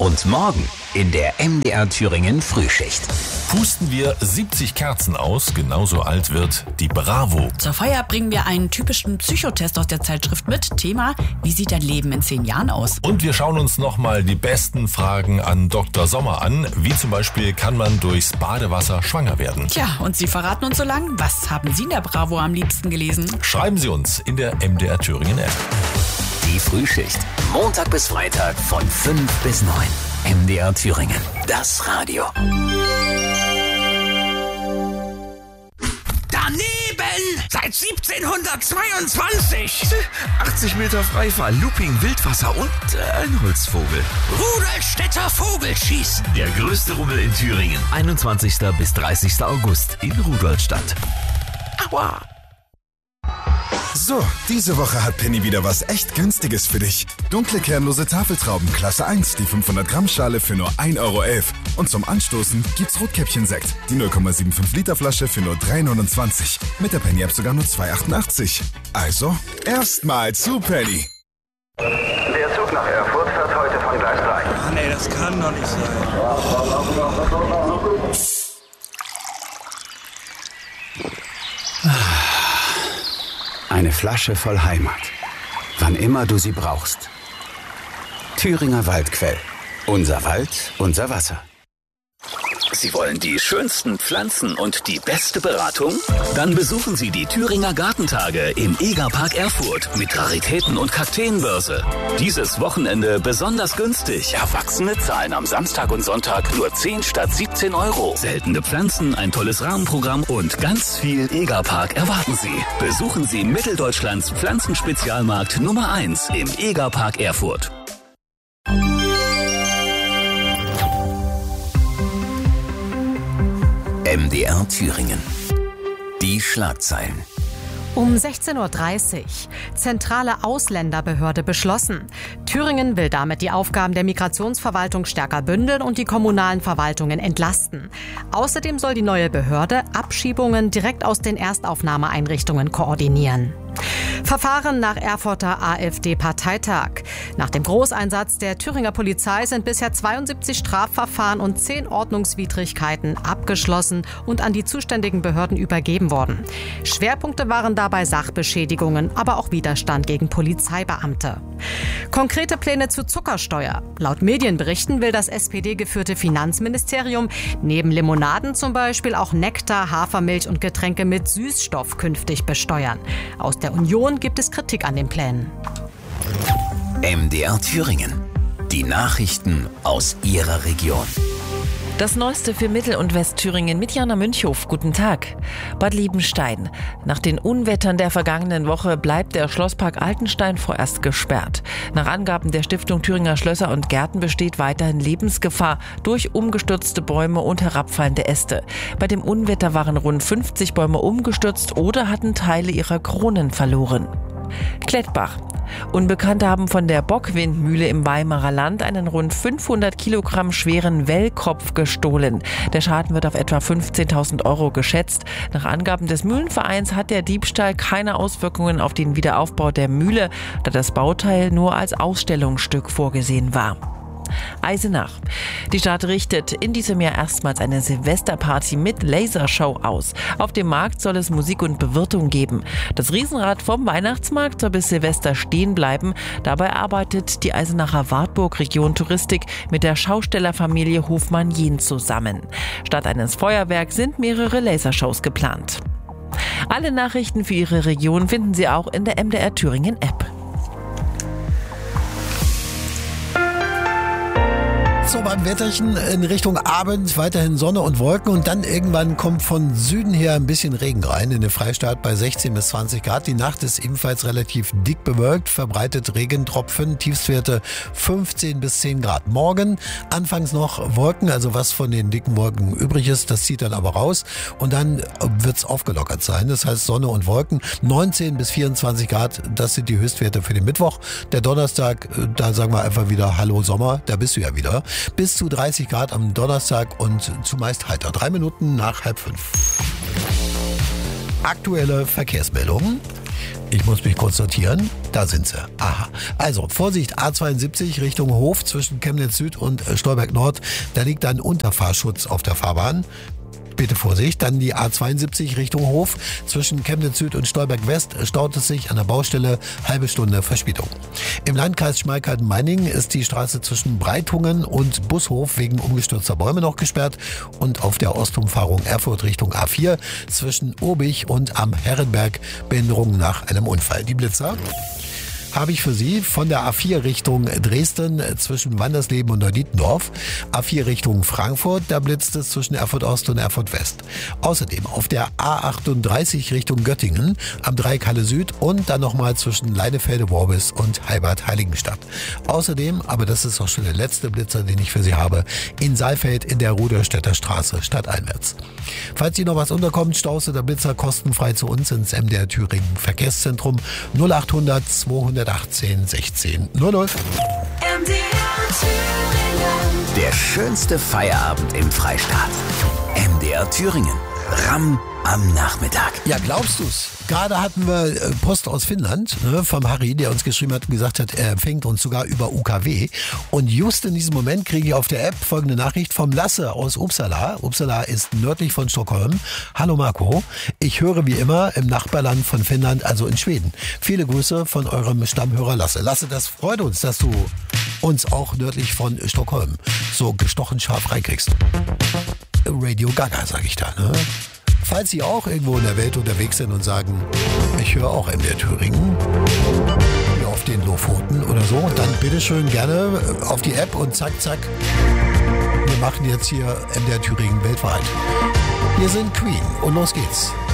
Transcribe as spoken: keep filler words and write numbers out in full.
Und morgen in der M D R Thüringen Frühschicht. Pusten wir siebzig Kerzen aus, genauso alt wird die Bravo. Zur Feier bringen wir einen typischen Psychotest aus der Zeitschrift mit. Thema: Wie sieht dein Leben in zehn Jahren aus? Und wir schauen uns nochmal die besten Fragen an Doktor Sommer an. Wie zum Beispiel, kann man durchs Badewasser schwanger werden? Tja, und Sie verraten uns so lang, was haben Sie in der Bravo am liebsten gelesen? Schreiben Sie uns in der M D R Thüringen App. Die Frühschicht. Montag bis Freitag von fünf bis neun. M D R Thüringen. Das Radio. Daneben! Seit siebzehnhundertzweiundzwanzig! achtzig Meter Freifall, Looping, Wildwasser und äh, ein Holzvogel. Rudolstädter Vogelschießen. Der größte Rummel in Thüringen. einundzwanzigsten bis dreißigsten August in Rudolstadt. Aua! So, diese Woche hat Penny wieder was echt Günstiges für dich. Dunkle kernlose Tafeltrauben Klasse eins, die fünfhundert Gramm Schale für nur ein Euro elf. Und zum Anstoßen gibt's Rotkäppchen-Sekt, die null Komma fünfundsiebzig Liter Flasche für nur drei neunundzwanzig. Mit der Penny-App sogar nur zwei achtundachtzig. Also, erstmal zu Penny. Der Zug nach Erfurt fährt heute von Gleis drei. Ach nee, das kann doch nicht sein. Eine Flasche voll Heimat. Wann immer du sie brauchst. Thüringer Waldquell. Unser Wald, unser Wasser. Sie wollen die schönsten Pflanzen und die beste Beratung? Dann besuchen Sie die Thüringer Gartentage im Egerpark Erfurt mit Raritäten und Kakteenbörse. Dieses Wochenende besonders günstig. Erwachsene zahlen am Samstag und Sonntag nur zehn statt siebzehn Euro. Seltene Pflanzen, ein tolles Rahmenprogramm und ganz viel Egerpark erwarten Sie. Besuchen Sie Mitteldeutschlands Pflanzenspezialmarkt Nummer eins im Egerpark Erfurt. M D R Thüringen. Die Schlagzeilen. Um sechzehn Uhr dreißig. Zentrale Ausländerbehörde beschlossen. Thüringen will damit die Aufgaben der Migrationsverwaltung stärker bündeln und die kommunalen Verwaltungen entlasten. Außerdem soll die neue Behörde Abschiebungen direkt aus den Erstaufnahmeeinrichtungen koordinieren. Verfahren nach Erfurter AfD-Parteitag. Nach dem Großeinsatz der Thüringer Polizei sind bisher zweiundsiebzig Strafverfahren und zehn Ordnungswidrigkeiten abgeschlossen und an die zuständigen Behörden übergeben worden. Schwerpunkte waren dabei Sachbeschädigungen, aber auch Widerstand gegen Polizeibeamte. Konkrete Pläne zu Zuckersteuer. Laut Medienberichten will das S P D-geführte Finanzministerium neben Limonaden zum Beispiel auch Nektar, Hafermilch und Getränke mit Süßstoff künftig besteuern. Aus der Union gibt es Kritik an den Plänen. M D R Thüringen. Die Nachrichten aus Ihrer Region. Das Neueste für Mittel- und Westthüringen mit Jana Münchhof. Guten Tag. Bad Liebenstein. Nach den Unwettern der vergangenen Woche bleibt der Schlosspark Altenstein vorerst gesperrt. Nach Angaben der Stiftung Thüringer Schlösser und Gärten besteht weiterhin Lebensgefahr durch umgestürzte Bäume und herabfallende Äste. Bei dem Unwetter waren rund fünfzig Bäume umgestürzt oder hatten Teile ihrer Kronen verloren. Klettbach. Unbekannte haben von der Bockwindmühle im Weimarer Land einen rund fünfhundert Kilogramm schweren Wellkopf gestohlen. Der Schaden wird auf etwa fünfzehntausend Euro geschätzt. Nach Angaben des Mühlenvereins hat der Diebstahl keine Auswirkungen auf den Wiederaufbau der Mühle, da das Bauteil nur als Ausstellungsstück vorgesehen war. Eisenach. Die Stadt richtet in diesem Jahr erstmals eine Silvesterparty mit Lasershow aus. Auf dem Markt soll es Musik und Bewirtung geben. Das Riesenrad vom Weihnachtsmarkt soll bis Silvester stehen bleiben. Dabei arbeitet die Eisenacher Wartburg Region Touristik mit der Schaustellerfamilie Hofmann-Jehn zusammen. Statt eines Feuerwerks sind mehrere Lasershows geplant. Alle Nachrichten für Ihre Region finden Sie auch in der M D R Thüringen App. So, beim Wetterchen in Richtung Abend weiterhin Sonne und Wolken und dann irgendwann kommt von Süden her ein bisschen Regen rein in den Freistaat bei sechzehn bis zwanzig Grad. Die Nacht ist ebenfalls relativ dick bewölkt, verbreitet Regentropfen, Tiefstwerte fünfzehn bis zehn Grad. Morgen anfangs noch Wolken, also was von den dicken Wolken übrig ist, das zieht dann aber raus und dann wird's aufgelockert sein. Das heißt Sonne und Wolken, neunzehn bis vierundzwanzig Grad, das sind die Höchstwerte für den Mittwoch. Der Donnerstag, da sagen wir einfach wieder Hallo Sommer, da bist du ja wieder. Bis zu dreißig Grad am Donnerstag und zumeist heiter. Drei Minuten nach halb fünf. Aktuelle Verkehrsmeldungen. Ich muss mich kurz sortieren. Da sind sie. Aha. Also, Vorsicht, A zweiundsiebzig Richtung Hof zwischen Chemnitz Süd und Stolberg Nord. Da liegt ein Unterfahrschutz auf der Fahrbahn. Bitte Vorsicht. Dann die A zweiundsiebzig Richtung Hof. Zwischen Chemnitz Süd und Stolberg West staut es sich an der Baustelle. Halbe Stunde Verspätung. Im Landkreis Schmalkalden-Meiningen ist die Straße zwischen Breitungen und Bushof wegen umgestürzter Bäume noch gesperrt. Und auf der Ostumfahrung Erfurt Richtung A vier zwischen Urbich und am Herrenberg Behinderung nach einem Unfall. Die Blitzer habe ich für Sie von der A vier Richtung Dresden zwischen Wandersleben und Neudietendorf. A vier Richtung Frankfurt, da blitzt es zwischen Erfurt Ost und Erfurt West. Außerdem auf der A achtunddreißig Richtung Göttingen am Dreieck Halle Süd und dann nochmal zwischen Leinefelde-Worbis und Heibad-Heiligenstadt. Außerdem, aber das ist auch schon der letzte Blitzer, den ich für Sie habe, in Saalfeld in der Ruderstädter Straße stadteinwärts. Falls Ihnen noch was unterkommt, Staus oder Blitzer kostenfrei zu uns ins M D R Thüringen Verkehrszentrum null achthundert zweihundertachtzehn sechzehn null null. M D R Thüringen. Der schönste Feierabend im Freistaat. M D R Thüringen. Ramm am Nachmittag. Ja, glaubst du's? Gerade hatten wir Post aus Finnland, ne, vom Harry, der uns geschrieben hat und gesagt hat, er empfängt uns sogar über U K W. Und just in diesem Moment kriege ich auf der App folgende Nachricht vom Lasse aus Uppsala. Uppsala ist nördlich von Stockholm. Hallo Marco, ich höre wie immer im Nachbarland von Finnland, also in Schweden. Viele Grüße von eurem Stammhörer Lasse. Lasse, das freut uns, dass du uns auch nördlich von Stockholm so gestochen scharf reinkriegst. Radio Gaga, sag ich da, ne? Falls Sie auch irgendwo in der Welt unterwegs sind und sagen, ich höre auch M D R Thüringen, wie auf den Lofoten oder so, dann bitteschön gerne auf die App und zack, zack. Wir machen jetzt hier M D R Thüringen weltweit. Wir sind Queen und los geht's.